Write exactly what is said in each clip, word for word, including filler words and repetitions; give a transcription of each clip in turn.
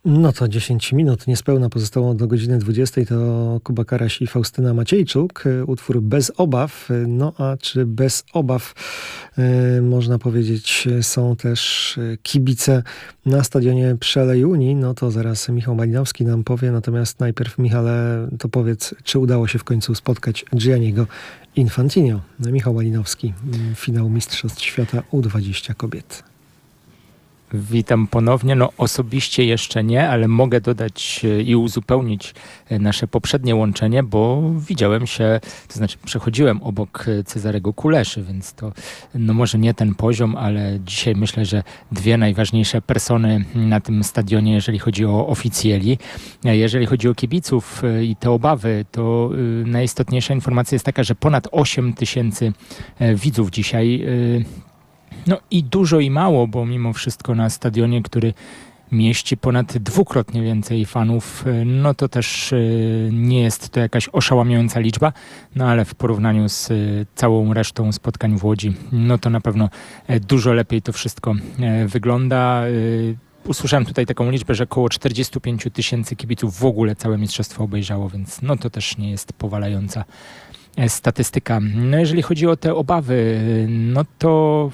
No to dziesięć minut niespełna pozostało do godziny dwudziestej. To Kuba Karaś i Faustyna Maciejczuk. Utwór Bez obaw. No a czy bez obaw, yy, można powiedzieć, są też kibice na stadionie Przelej Unii? No to zaraz Michał Malinowski nam powie. Natomiast najpierw, Michale, to powiedz, czy udało się w końcu spotkać Gianniego Infantino? Michał Malinowski, finał Mistrzostw Świata U dwadzieścia kobiet. Witam ponownie. No osobiście jeszcze nie, ale mogę dodać i uzupełnić nasze poprzednie łączenie, bo widziałem się, to znaczy przechodziłem obok Cezarego Kuleszy, więc to no może nie ten poziom, ale dzisiaj myślę, że dwie najważniejsze persony na tym stadionie, jeżeli chodzi o oficjeli. Jeżeli chodzi o kibiców i te obawy, to najistotniejsza informacja jest taka, że ponad osiem tysięcy widzów dzisiaj. No i dużo i mało, bo mimo wszystko na stadionie, który mieści ponad dwukrotnie więcej fanów, no to też nie jest to jakaś oszałamiająca liczba, no ale w porównaniu z całą resztą spotkań w Łodzi, no to na pewno dużo lepiej to wszystko wygląda. Usłyszałem tutaj taką liczbę, że około czterdzieści pięć tysięcy kibiców w ogóle całe mistrzostwo obejrzało, więc no to też nie jest powalająca statystyka. No jeżeli chodzi o te obawy, no to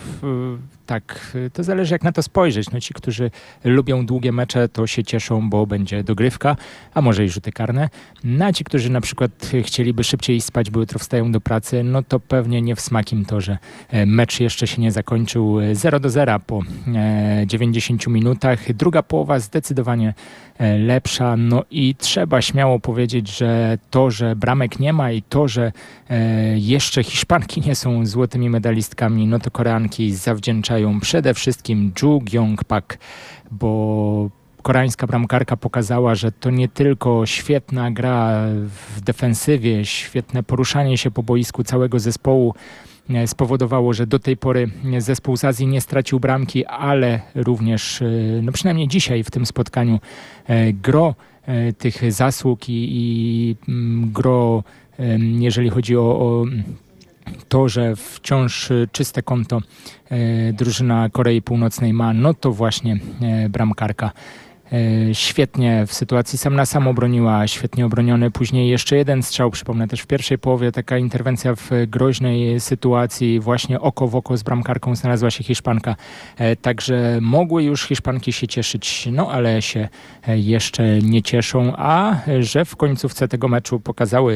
tak, to zależy jak na to spojrzeć. No ci, którzy lubią długie mecze, to się cieszą, bo będzie dogrywka, a może i rzuty karne. No a ci, którzy na przykład chcieliby szybciej spać, bo jutro wstają do pracy, no to pewnie nie w smak im to, że mecz jeszcze się nie zakończył. zero do zera po dziewięćdziesięciu minutach. Druga połowa zdecydowanie lepsza. No i trzeba śmiało powiedzieć, że to, że bramek nie ma i to, że jeszcze Hiszpanki nie są złotymi medalistkami, no to Koreanki zawdzięczają przede wszystkim Ju Gyung-pak, bo koreańska bramkarka pokazała, że to nie tylko świetna gra w defensywie, świetne poruszanie się po boisku całego zespołu spowodowało, że do tej pory zespół z Azji nie stracił bramki, ale również, no przynajmniej dzisiaj w tym spotkaniu, gro tych zasług i, i gro, jeżeli chodzi o, o to, że wciąż czyste konto drużyna Korei Północnej ma, no to właśnie bramkarka świetnie w sytuacji sam na sam obroniła, świetnie obroniony. Później jeszcze jeden strzał, przypomnę też w pierwszej połowie, taka interwencja w groźnej sytuacji, właśnie oko w oko z bramkarką znalazła się Hiszpanka. Także mogły już Hiszpanki się cieszyć, no ale się jeszcze nie cieszą, a że w końcówce tego meczu pokazały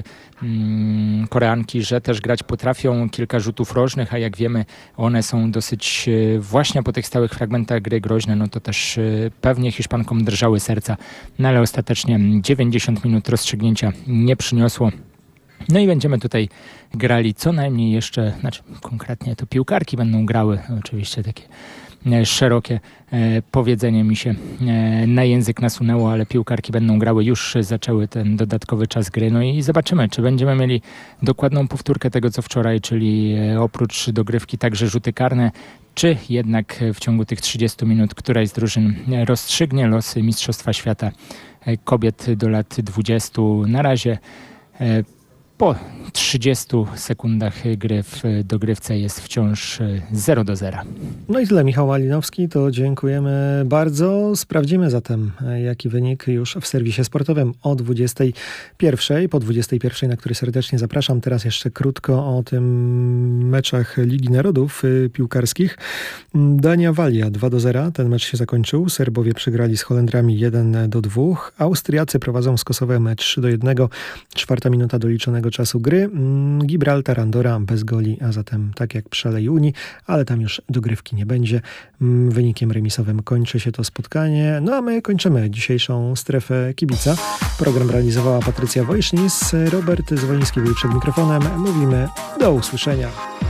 mm, Koreanki, że też grać potrafią, kilka rzutów rożnych, a jak wiemy, one są dosyć właśnie po tych stałych fragmentach gry groźne, no to też pewnie Hiszpankom drżały serca, no ale ostatecznie dziewięćdziesiąt minut rozstrzygnięcia nie przyniosło. No i będziemy tutaj grali co najmniej jeszcze, znaczy konkretnie to piłkarki będą grały, oczywiście takie szerokie e, powiedzenie mi się e, na język nasunęło, ale piłkarki będą grały, już zaczęły ten dodatkowy czas gry. No i zobaczymy, czy będziemy mieli dokładną powtórkę tego, co wczoraj, czyli e, oprócz dogrywki także rzuty karne, czy jednak w ciągu tych trzydziestu minut któraś z drużyn rozstrzygnie losy Mistrzostwa Świata kobiet do lat dwudziestu. Na razie e, po trzydziestu sekundach gry w dogrywce jest wciąż zero do zera. No i tyle, Michał Malinowski, to dziękujemy bardzo. Sprawdzimy zatem, jaki wynik już w serwisie sportowym o dwudziestej pierwszej, po dwudziestej pierwszej, na który serdecznie zapraszam. Teraz jeszcze krótko o tym meczach Ligi Narodów piłkarskich. Dania Walia dwa do zera, ten mecz się zakończył. Serbowie przegrali z Holendrami jeden do dwóch. Austriacy prowadzą z Kosowem trzy do jednego. Czwarta minuta doliczonego czasu gry. Gibraltar, Andora bez goli, a zatem tak jak Przelej Unii, ale tam już dogrywki nie będzie. Wynikiem remisowym kończy się to spotkanie. No a my kończymy dzisiejszą strefę kibica. Program realizowała Patrycja Wojsznis, Robert Zwoliński był przed mikrofonem. Mówimy do usłyszenia.